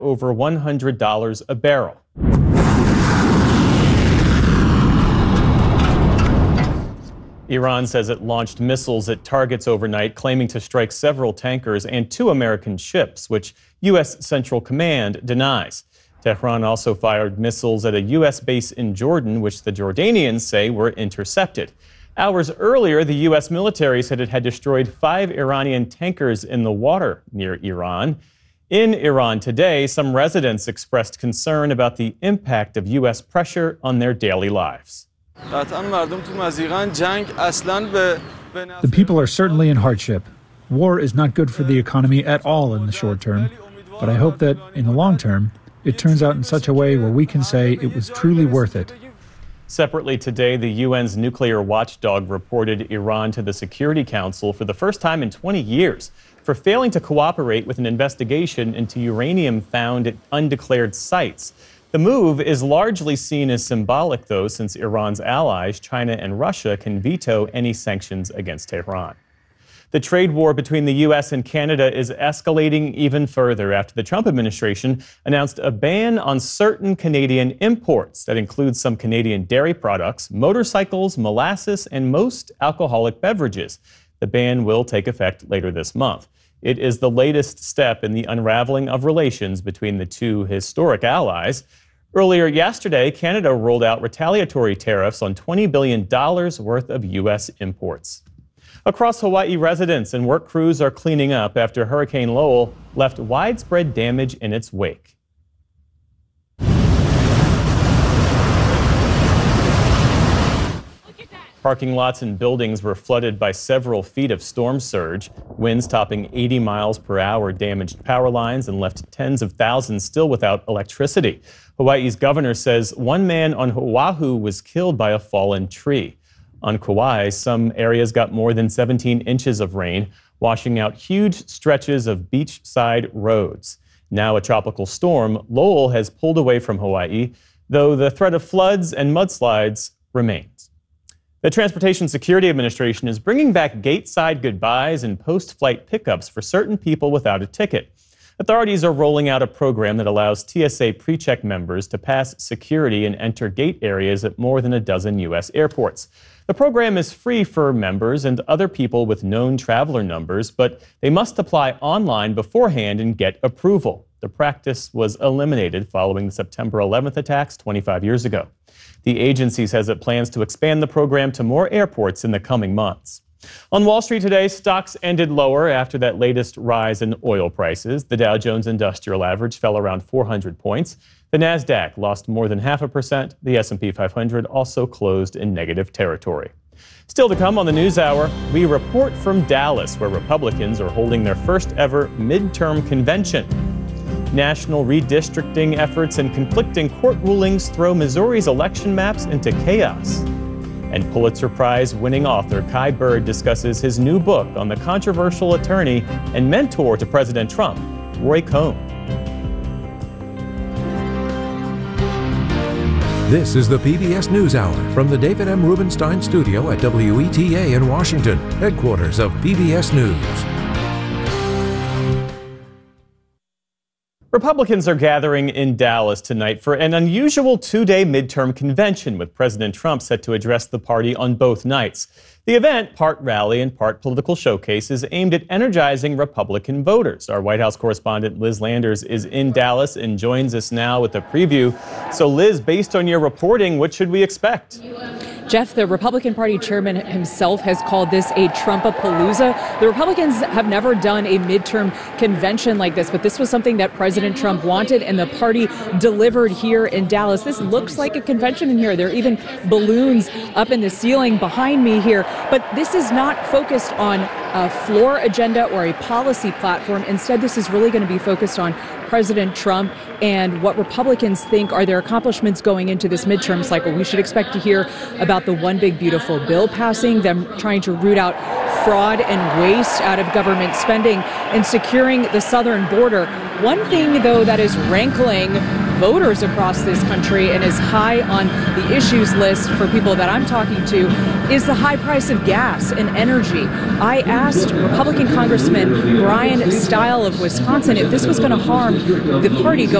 over $100 a barrel. Iran says it launched missiles at targets overnight, claiming to strike several tankers and 2 American ships, which U.S. Central Command denies. Tehran also fired missiles at a U.S. base in Jordan, which the Jordanians say were intercepted. Hours earlier, the U.S. military said it had destroyed 5 Iranian tankers in the water near Iran. In Iran today, some residents expressed concern about the impact of U.S. pressure on their daily lives. The people are certainly in hardship. War is not good for the economy at all in the short term, but I hope that in the long term, it turns out in such a way where we can say it was truly worth it. Separately today, the UN's nuclear watchdog reported Iran to the Security Council for the first time in 20 years for failing to cooperate with an investigation into uranium found at undeclared sites. The move is largely seen as symbolic, though, since Iran's allies, China and Russia, can veto any sanctions against Tehran. The trade war between the U.S. and Canada is escalating even further after the Trump administration announced a ban on certain Canadian imports that includes some Canadian dairy products, motorcycles, molasses, and most alcoholic beverages. The ban will take effect later this month. It is the latest step in the unraveling of relations between the two historic allies. Earlier yesterday, Canada rolled out retaliatory tariffs on $20 billion worth of U.S. imports. Across Hawaii, residents and work crews are cleaning up after Hurricane Lowell left widespread damage in its wake. Parking lots and buildings were flooded by several feet of storm surge. Winds topping 80 miles per hour damaged power lines and left tens of thousands still without electricity. Hawaii's governor says one man on Oahu was killed by a fallen tree. On Kauai, some areas got more than 17 inches of rain, washing out huge stretches of beachside roads. Now a tropical storm, Lowell has pulled away from Hawaii, though the threat of floods and mudslides remains. The Transportation Security Administration is bringing back gate-side goodbyes and post-flight pickups for certain people without a ticket. Authorities are rolling out a program that allows TSA PreCheck members to pass security and enter gate areas at more than a dozen U.S. airports. The program is free for members and other people with known traveler numbers, but they must apply online beforehand and get approval. The practice was eliminated following the September 11th attacks 25 years ago. The agency says it plans to expand the program to more airports in the coming months. On Wall Street today, stocks ended lower after that latest rise in oil prices. The Dow Jones Industrial Average fell around 400 points. The Nasdaq lost more than 0.5%. The S&P 500 also closed in negative territory. Still to come on the NewsHour, we report from Dallas, where Republicans are holding their first ever midterm convention. National redistricting efforts and conflicting court rulings throw Missouri's election maps into chaos. And Pulitzer Prize-winning author Kai Bird discusses his new book on the controversial attorney and mentor to President Trump, Roy Cohn. This is the PBS NewsHour from the David M. Rubenstein Studio at WETA in Washington, headquarters of PBS News. Republicans are gathering in Dallas tonight for an unusual 2-day midterm convention, with President Trump set to address the party on both nights. The event, part rally and part political showcase, is aimed at energizing Republican voters. Our White House correspondent Liz Landers is in Dallas and joins us now with a preview. So Liz, based on your reporting, what should we expect? Jeff, the Republican Party chairman himself has called this a Trumpapalooza. The Republicans have never done a midterm convention like this, but this was something that President Trump wanted, and the party delivered here in Dallas. This looks like a convention in here. There are even balloons up in the ceiling behind me here, but this is not focused on a floor agenda or a policy platform. Instead, this is really going to be focused on President Trump and what Republicans think are their accomplishments going into this midterm cycle. We should expect to hear about the One Big Beautiful Bill passing, them trying to root out fraud and waste out of government spending, and securing the southern border. One thing, though, that is rankling voters across this country and is high on the issues list for people that I'm talking to is the high price of gas and energy. I asked Republican Congressman Brian Stile of Wisconsin if this was going to harm the party